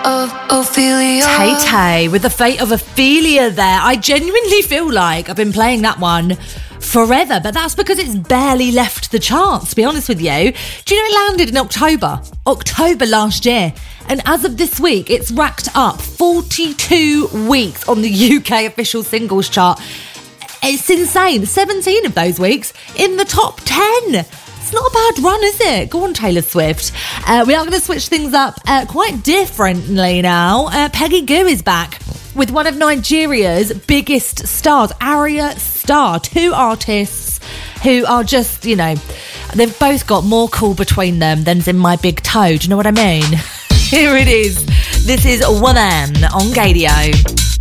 of Ophelia. Tay-Tay with The Fate of Ophelia there. I genuinely feel like I've been playing that one forever, but that's because it's barely left the charts, to be honest with you. Do you know it landed in October last year? And as of this week, it's racked up 42 weeks on the UK official singles chart. It's insane. 17 of those weeks in the top 10. It's not a bad run, is it? Go on, Taylor Swift. We are going to switch things up quite differently now. Peggy Gou is back with one of Nigeria's biggest stars, Arya Starr. Two artists who are just, you know, they've both got more cool between them than's in my big toe. Do you know what I mean? Here it is. This is Woman on Gadio.